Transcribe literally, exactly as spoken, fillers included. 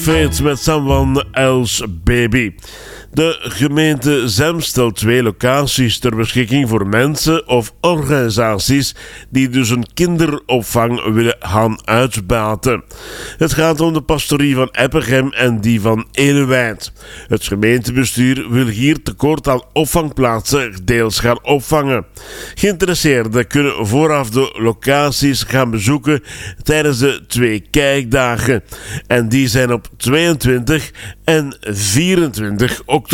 Fates met Someone Else Baby. De gemeente Zemst stelt twee locaties ter beschikking voor mensen of organisaties die dus een kinderopvang willen gaan uitbaten. Het gaat om de pastorie van Eppegem en die van Elewijt. Het gemeentebestuur wil hier tekort aan opvangplaatsen deels gaan opvangen. Geïnteresseerden kunnen vooraf de locaties gaan bezoeken tijdens de twee kijkdagen. En die zijn op tweeëntwintig en vierentwintig oktober.